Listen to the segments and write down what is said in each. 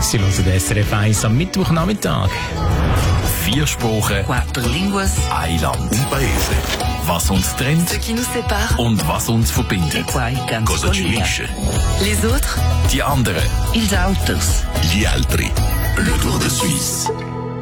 Sie hören den SRF 1 am Mittwochnachmittag. 4 Sprachen, 4 línguas, ein Land, un paese. Was uns trennt ce qui nous sépare, und was uns verbindet. Cosa ci unisce. Les autres, Die anderen. ils autres. Gli altri. Le Tour de Suisse.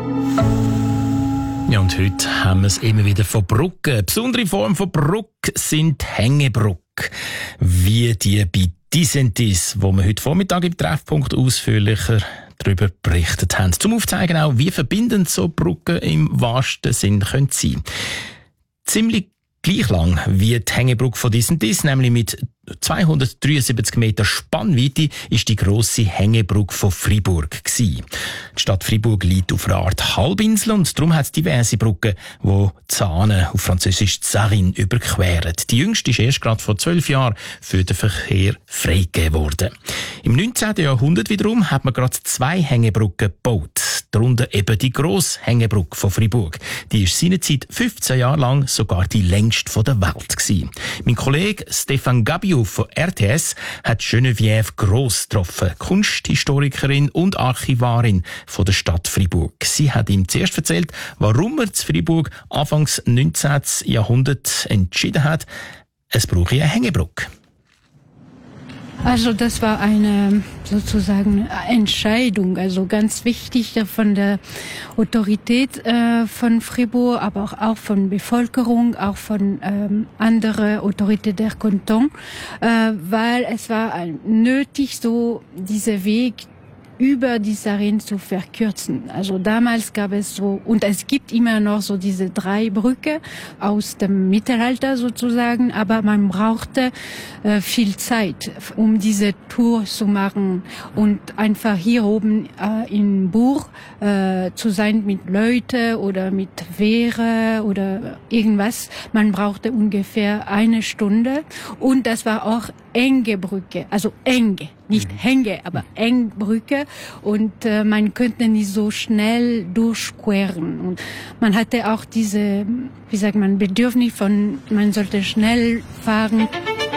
Ja, und heute haben wir es immer wieder von Brücken. Eine besondere Form von Brücke sind Hängebrücken. Wie die bei Disentis, wo wir heute Vormittag im Treffpunkt ausführlicher darüber berichtet haben. Zum Aufzeigen auch, wie verbindend so Brücken im wahrsten Sinn können sein. Ziemlich gleich lang wie die Hängebrücke von Disentis, nämlich mit 273 Meter Spannweite, ist die grosse Hängebrücke von Fribourg gewesen. Die Stadt Fribourg liegt auf einer Art Halbinsel und darum hat es diverse Brücken, die Zahne, auf Französisch Zarin, überqueren. Die jüngste ist erst gerade vor 12 Jahren für den Verkehr freigegeben worden. Im 19. Jahrhundert wiederum hat man gerade 2 Hängebrücken gebaut. Darunter eben die grosse Hängebrücke von Fribourg. Die ist seinerzeit 15 Jahre lang sogar die längste der Welt gewesen. Mein Kollege Stefan Gabiou von RTS hat Geneviève Gross getroffen, Kunsthistorikerin und Archivarin von der Stadt Fribourg. Sie hat ihm zuerst erzählt, warum er zu Fribourg Anfangs 19. Jahrhundert entschieden hat, es brauche eine Hängebrücke. Also das war eine sozusagen Entscheidung, also ganz wichtig von der Autorität von Fribourg, aber auch von Bevölkerung, auch von anderen Autoritäten der Kanton, weil es war nötig, so dieser Weg über die Zarin zu verkürzen. Also damals gab es so, und es gibt immer noch so diese 3 Brücken aus dem Mittelalter sozusagen, aber man brauchte viel Zeit, um diese Tour zu machen und einfach hier oben in Bourg zu sein mit Leuten oder mit Wehre oder irgendwas. Man brauchte ungefähr 1 Stunde und das war auch enge Brücke, also enge. Nicht Hänge, aber eng Brücke und man könnte nicht so schnell durchqueren. Und man hatte auch diese, Bedürfnis von, man sollte schnell fahren.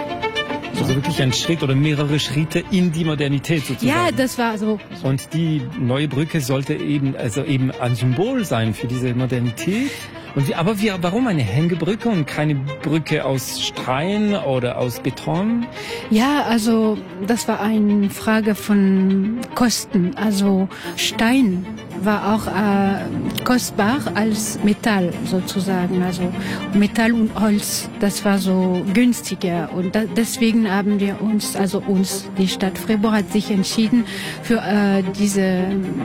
Also wirklich ein Schritt oder mehrere Schritte in die Modernität sozusagen. Ja, das war so. Und die neue Brücke sollte eben ein Symbol sein für diese Modernität. Warum eine Hängebrücke und keine Brücke aus Stein oder aus Beton? Ja, also das war eine Frage von Kosten. Also Stein war auch kostbar als Metall sozusagen. Also Metall und Holz, das war so günstiger. Und deswegen haben wir die Stadt Fribourg hat sich entschieden für diese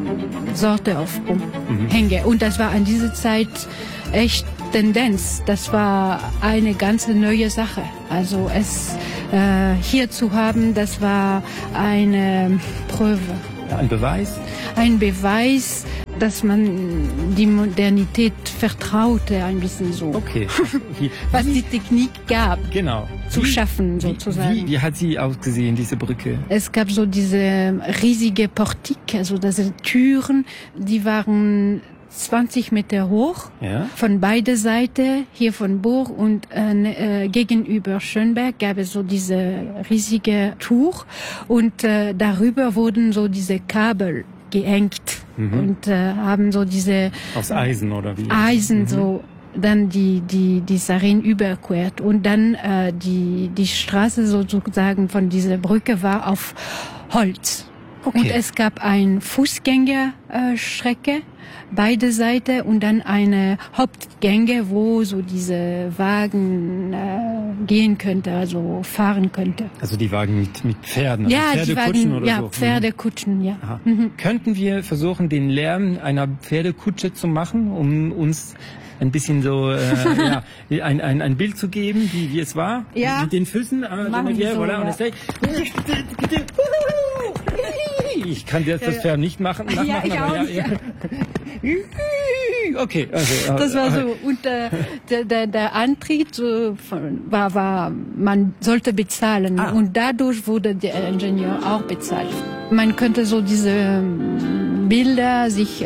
Sorte auf Hänge. Und das war an dieser Zeit echt Tendenz. Das war eine ganz neue Sache. Also es hier zu haben, das war eine Prüfe. Ein Beweis? Ein Beweis, dass man die Modernität vertraute, ein bisschen so. Okay. Was die Technik gab, genau. zu schaffen sozusagen. Wie hat sie ausgesehen, diese Brücke? Es gab so diese riesige Portik, also diese Türen, die waren 20 Meter hoch, ja. Von beiden Seiten, hier von Bourg und gegenüber Schönberg gab es so diese riesige Tuch und darüber wurden so diese Kabel gehängt und haben so diese... Aus Eisen oder wie? Eisen so. Dann die Zarin überquert und dann die Straße sozusagen von dieser Brücke war auf Holz. Okay. Und es gab eine Fußgängerstrecke, beide Seiten und dann eine Hauptgänge, wo so diese Wagen gehen könnte, also fahren könnte. Also die Wagen mit Pferden, also ja, Pferdekutschen oder so? Ja, Pferdekutschen, ja. Könnten wir versuchen, den Lärm einer Pferdekutsche zu machen, um uns ein bisschen so ein Bild zu geben, wie es war? Ja. Mit den Füßen. Machen wir so, voilà, und ich kann jetzt das Pferd nicht nachmachen, ja, ich aber auch, ja. Okay, also, das war so. Und der Antritt war, man sollte bezahlen. Und dadurch wurde der Ingenieur auch bezahlt. Man könnte so diese Bilder sich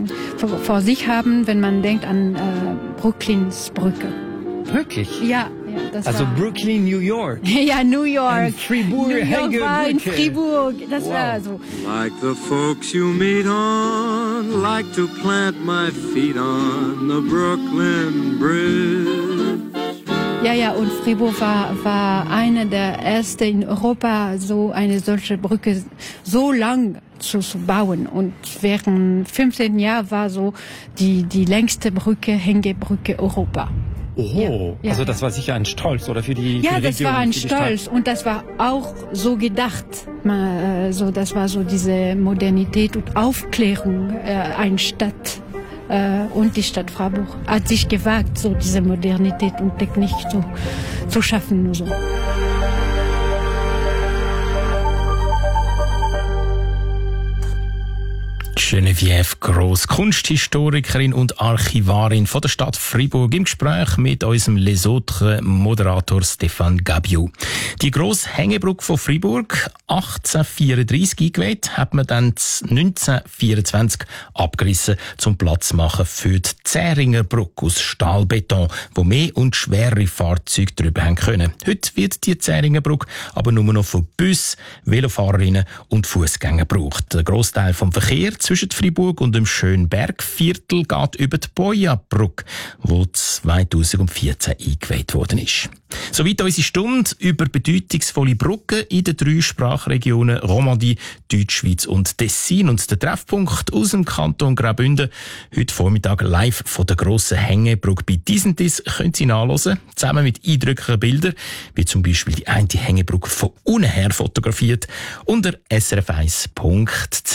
vor sich haben, wenn man denkt an Brooklyns Brücke. Wirklich? Ja, das Also war, Brooklyn, New York. ja, New York. Und Fribourg, New York war in Hängebrücke. Fribourg. Das Wow. war so. Like the folks you meet on, like to plant my feet on the Brooklyn Bridge. Ja, und Fribourg war einer der ersten in Europa, so eine solche Brücke so lang zu bauen. Und während 15 Jahren war so die längste Brücke, Hängebrücke Europa. Oh, Ja. also das war sicher ein Stolz, oder für die Ja, für die das Region, war ein für die Stadt. Stolz und das war auch so gedacht. Das war so diese Modernität und Aufklärung eine Stadt. Und die Stadt Freiburg hat sich gewagt, so diese Modernität und Technik zu schaffen. Und so. Geneviève Gross, Kunsthistorikerin und Archivarin von der Stadt Fribourg, im Gespräch mit unserem Les Autres Moderator Stéphane Gabiou. Die grosse Hängebrücke von Fribourg, 1834 eingeweiht, hat man dann 1924 abgerissen, zum Platz zu machen für die Zähringer Brücke aus Stahlbeton, wo mehr und schwerere Fahrzeuge drüber haben können. Heute wird die Zähringer Brücke aber nur noch von Bussen, Velofahrerinnen und Fußgängern gebraucht. Der Grossteil vom Verkehr zwischen Fribourg und dem Schönbergviertel geht über die Boya-Brücke, die 2014 eingeweiht worden ist. Soweit unsere Stunde über bedeutungsvolle Brücken in den 3 Sprachregionen Romandie, Deutschschweiz und Tessin. Und der Treffpunkt aus dem Kanton Graubünden heute Vormittag live von der grossen Hängebrücke bei Disentis können Sie nachhören, zusammen mit eindrücklichen Bildern, wie zum Beispiel die eine Hängebrücke von unten her fotografiert unter srf1.ch.